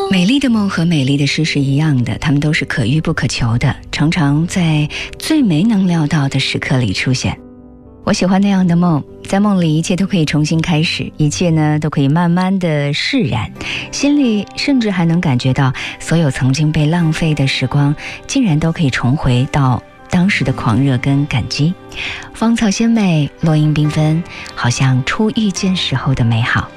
美丽的梦和美丽的诗是一样的，它们都是可遇不可求的，常常在最没能料到的时刻里出现。我喜欢那样的梦，在梦里一切都可以重新开始，一切呢都可以慢慢的释然，心里甚至还能感觉到所有曾经被浪费的时光竟然都可以重回到当时的狂热跟感激。芳草鲜美，落英缤纷，好像初遇见时候的美好。